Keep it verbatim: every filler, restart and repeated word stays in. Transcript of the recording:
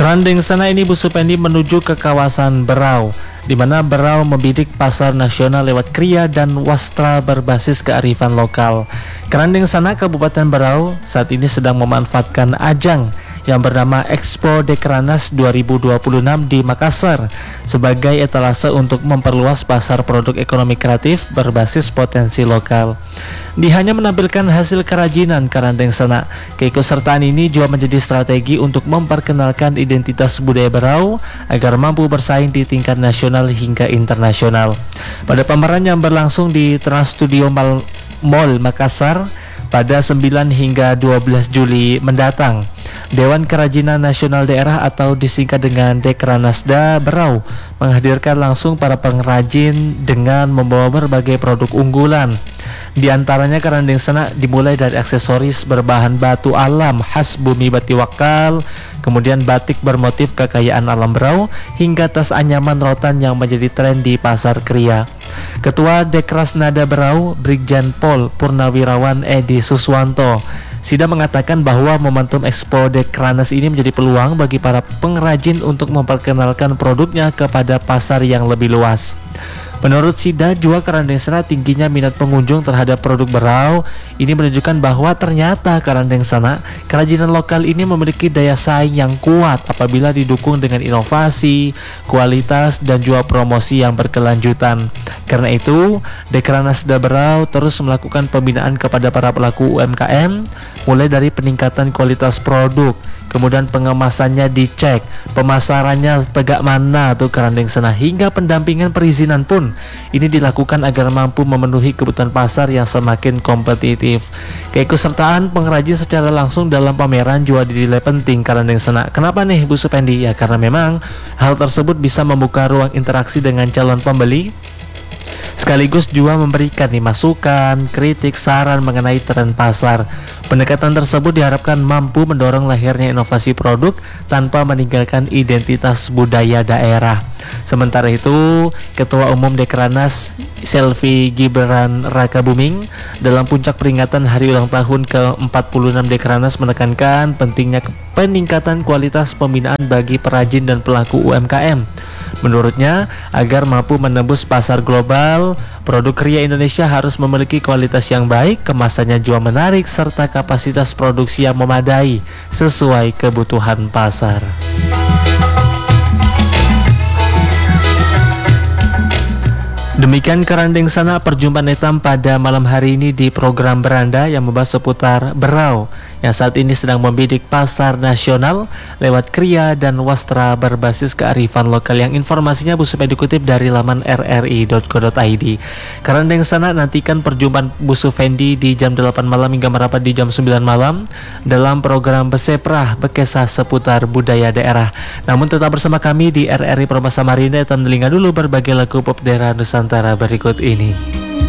Kerandeng sana ini Bu Supendi menuju ke kawasan Berau, di mana Berau membidik pasar nasional lewat kriya dan wastra berbasis kearifan lokal. Kerandeng sana Kabupaten Berau saat ini sedang memanfaatkan ajang yang bernama Expo Dekrannas dua ribu dua puluh enam di Makassar sebagai etalase untuk memperluas pasar produk ekonomi kreatif berbasis potensi lokal. Di hanya menampilkan hasil kerajinan Kerandeng sana, keikutsertaan ini juga menjadi strategi untuk memperkenalkan identitas budaya Berau agar mampu bersaing di tingkat nasional hingga internasional. Pada pameran yang berlangsung di Trans Studio Mall, Mall Makassar pada sembilan hingga dua belas Juli mendatang, Dewan Kerajinan Nasional Daerah atau disingkat dengan Dekranasda Berau menghadirkan langsung para pengrajin dengan membawa berbagai produk unggulan. Di antaranya kerandeng sana dimulai dari aksesoris berbahan batu alam khas bumi Batiwakal, kemudian batik bermotif kekayaan alam Berau, hingga tas anyaman rotan yang menjadi tren di pasar kriya. Ketua Dekrasnada Berau, Brigjen Pol Purnawirawan Edi Suswanto Sida mengatakan bahwa momentum Expo Dekrannas ini menjadi peluang bagi para pengrajin untuk memperkenalkan produknya kepada pasar yang lebih luas. Menurut Sida, juga kerandeng sana tingginya minat pengunjung terhadap produk Berau ini menunjukkan bahwa ternyata kerandeng sana kerajinan lokal ini memiliki daya saing yang kuat apabila didukung dengan inovasi, kualitas, dan juga promosi yang berkelanjutan. Karena itu, Dekranasda Berau terus melakukan pembinaan kepada para pelaku U M K M, mulai dari peningkatan kualitas produk, kemudian pengemasannya dicek, pemasarannya tegak mana tuh kerandeng sana, hingga pendampingan perizinan pun ini dilakukan agar mampu memenuhi kebutuhan pasar yang semakin kompetitif. Keikutsertaan pengrajin secara langsung dalam pameran juga dinilai penting kerandeng sana. Kenapa nih Bu Supendi? Ya karena memang hal tersebut bisa membuka ruang interaksi dengan calon pembeli, sekaligus juga memberikan nih masukan, kritik, saran mengenai tren pasar. Pendekatan tersebut diharapkan mampu mendorong lahirnya inovasi produk tanpa meninggalkan identitas budaya daerah. Sementara itu, Ketua Umum Dekrannas Selvi Gibran Rakabuming dalam puncak peringatan hari ulang tahun ke empat puluh enam Dekrannas menekankan pentingnya peningkatan kualitas pembinaan bagi perajin dan pelaku U M K M. Menurutnya, agar mampu menembus pasar global, produk kriya Indonesia harus memiliki kualitas yang baik, kemasannya juga menarik, serta kapasitas produksi yang memadai sesuai kebutuhan pasar. Demikian kerandeng sana perjumpaan hitam pada malam hari ini di program Beranda yang membahas seputar Berau yang saat ini sedang membidik pasar nasional lewat kriya dan wastra berbasis kearifan lokal, yang informasinya Bu Supendi dikutip dari laman r r i dot co dot i d. Kerandeng sana nantikan perjumpaan Bu Supendi di jam delapan malam hingga merapat di jam sembilan malam dalam program Beseprah Bekesah seputar budaya daerah. Namun tetap bersama kami di R R I Promo Samarinda dan telinga dulu berbagai lagu pop daerah Nusantara berikut ini.